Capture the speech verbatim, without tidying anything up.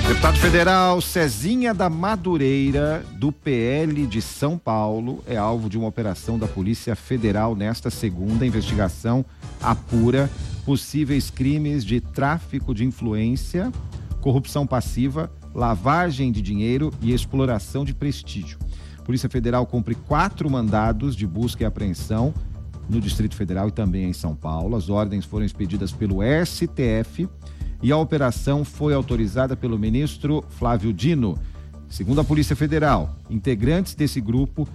Deputado federal Cezinha da Madureira, do P L de São Paulo, é alvo de uma operação da Polícia Federal nesta segunda. Investigação apura possíveis crimes de tráfico de influência, corrupção passiva, lavagem de dinheiro e exploração de prestígio. A Polícia Federal cumpre quatro mandados de busca e apreensão no Distrito Federal e também em São Paulo. As ordens foram expedidas pelo S T F e a operação foi autorizada pelo ministro Flávio Dino. Segundo a Polícia Federal, integrantes desse grupo